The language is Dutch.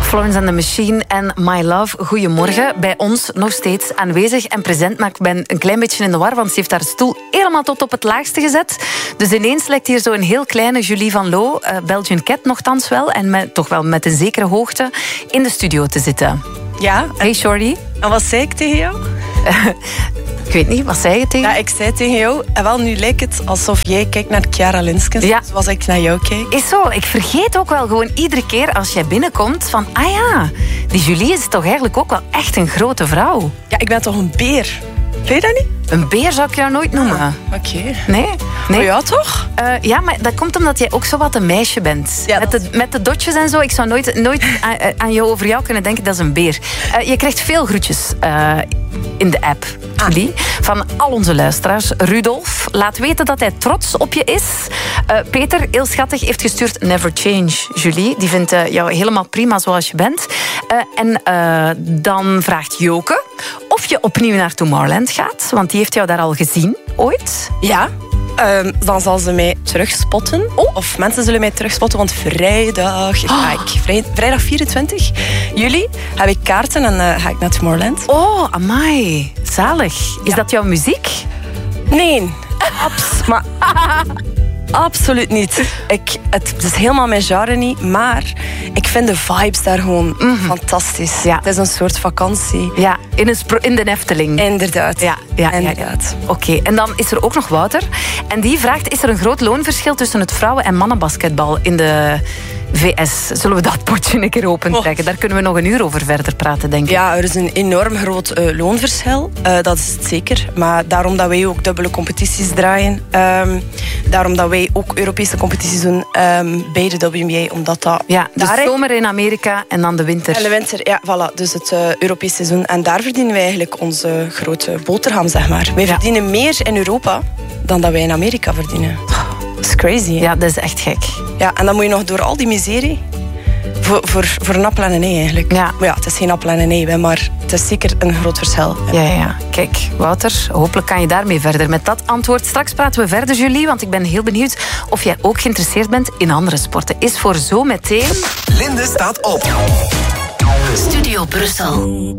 Florence and the Machine en My Love. Goedemorgen. Bij ons nog steeds aanwezig en present. Maar ik ben een klein beetje in de war, want ze heeft haar stoel helemaal tot op het laagste gezet. Dus ineens lijkt hier zo een heel kleine Julie van Loo, Belgian Cat nogthans wel, en toch wel met een zekere hoogte, in de studio te zitten. Ja. Hey Shorty. En wat zei ik tegen jou? Ik weet niet, wat zei je tegen? Ja, ik zei tegen jou, en wel, nu lijkt het alsof jij kijkt naar Chiara Linskens, zoals ik naar jou kijk. Is zo, ik vergeet ook wel gewoon iedere keer als jij binnenkomt van, ah ja, die Julie is toch eigenlijk ook wel echt een grote vrouw. Ja, ik ben toch een beer? Weet je dat niet? Een beer zou ik jou nooit noemen. Oké. Nee? Oh ja, toch? Ja, maar dat komt omdat jij ook zo wat een meisje bent. Ja, met de dotjes en zo. Ik zou nooit aan jou over jou kunnen denken, dat is een beer. Je krijgt veel groetjes in de app. Julie, van al onze luisteraars. Rudolf laat weten dat hij trots op je is. Peter, heel schattig, heeft gestuurd Never Change, Julie. Die vindt jou helemaal prima zoals je bent. En dan vraagt Joke of je opnieuw naar Tomorrowland gaat. Want die heeft jou daar al gezien, ooit. Ja. Dan zal ze mij terugspotten. Of mensen zullen mij terugspotten, want vrijdag 24 juli heb ik kaarten en ga ik naar Tomorrowland. Oh, amai. Zalig. Is dat jouw muziek? Nee. Maar absoluut niet. Het is helemaal mijn genre niet, maar ik vind de vibes daar gewoon fantastisch. Ja. Het is een soort vakantie. Ja, in de Efteling. Inderdaad. Ja. Inderdaad. Oké, en dan is er ook nog Wouter. En die vraagt, is er een groot loonverschil tussen het vrouwen- en mannenbasketbal in de VS? Zullen we dat potje een keer opentrekken? Daar kunnen we nog een uur over verder praten, denk ik. Ja, er is een enorm groot loonverschil. Dat is het zeker. Maar daarom dat wij ook dubbele competities draaien. Daarom dat wij ook Europese competities doen bij de WNBA. Omdat dat... Ja, de zomer in Amerika en dan de winter. En de winter, ja, voilà. Dus het Europese seizoen. En daar verdienen wij eigenlijk onze grote boterham, zeg maar. Wij verdienen meer in Europa dan dat wij in Amerika verdienen. Dat is crazy, hè? Ja, dat is echt gek. Ja, en dan moet je nog door al die miserie voor een appel en een ei eigenlijk. Ja. Maar ja, het is geen appel en een ei, maar het is zeker een groot verschil. Ja. Kijk, Wouter, hopelijk kan je daarmee verder met dat antwoord. Straks praten we verder, Julie, want ik ben heel benieuwd of jij ook geïnteresseerd bent in andere sporten. Is voor zo meteen... Linde staat op. Studio Brussel.